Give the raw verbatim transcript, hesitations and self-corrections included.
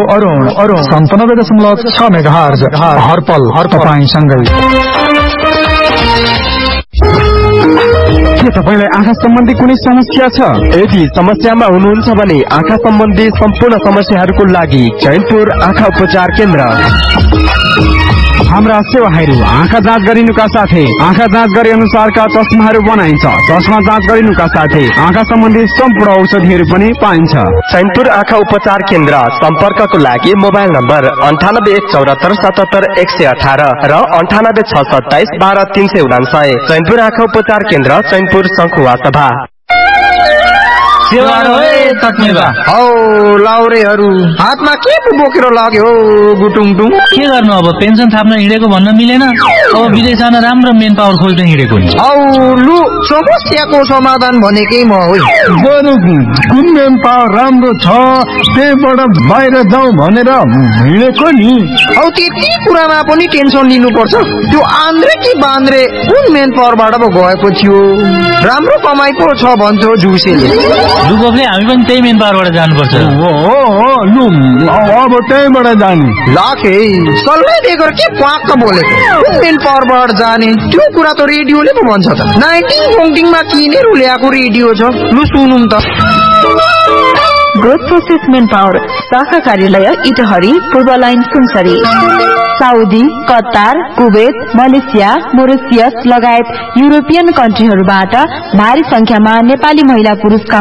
अरुण अरुण सन्तानब्बे दशमलव छ मेगाहर्ज हरपल हर तपाईँसँगै। के तपाईलाई आँखा सम्बन्धी कुनै समस्या छ? यदि समस्यामा हुनुहुन्छ भने आँखा सम्बन्धी सम्पूर्ण समस्याहरूको लागि चैनपुर आँखा उपचार केन्द्र। हाम्रा सेवाहरू आँखा जाँच गरिनुका साथै आँखा जाँच गरे अनुसारका चस्माहरू बनाइन्छ। चस्मा जाँच गरिनुका साथै आँखा सम्बन्धी सम्पूर्ण औषधिहरू पनि पाइन्छ। चैनपुर आँखा उपचार केन्द्र सम्पर्कको लागि मोबाइल नम्बर अन्ठानब्बे एक चौरात्तर सतहत्तर एक सय अठारह र अन्ठानब्बे छ सत्ताइस बाह्र तीन सय उनासय। चैनपुर आँखा उपचार केन्द्र चैनपुर सङ्खुवा सभा। हौ लाउरेहरू हातमा के पो बोकेर लाग्यो गुटुङटुङ? के गर्नु अब, पेन्सन थाप्न हिँडेको भन्न मिलेन। अब विदेश जान राम्रो मेन पावर खोज्न हिँडेको नि। हौ लु समस्याको समाधान भनेकै म हो। बरु कुन मेन पावर राम्रो छ त्यहीबाट बाहिर जाउँ भनेर हिँडेको नि। हौ त्यति कुरामा पनि टेन्सन लिनुपर्छ? त्यो आन्द्रे कि बान्द्रे कुन मेन पावरबाट पो गएको थियो? राम्रो कमाइ पो छ भन्छ जुसेले। लुगोफले हामी पनि त्यही मेन पावरबाट जानुपर्छ। हो हो लु अब त्यहीबाट जाने। लाखे सल्लाह दिएको के पाक्क बोलेको? कुन मेन पावरबाट जाने? त्यो कुरा त रेडियोले पो भन्छ त। नाइन्टिङ फोन्टिङमा किनेर ल्याएको रेडियो छ, लु सुनौँ त। ग्रोथ प्रोसेस मेन पावर शाखा कार्यालय इटहरी पूर्व line Sunsari. Saudi, Qatar, Kuwait, Malaysia, Mauritius लगायत युरोपियन कन्ट्रीहरूबाट भारी संख्यामा नेपाली महिला पुरुष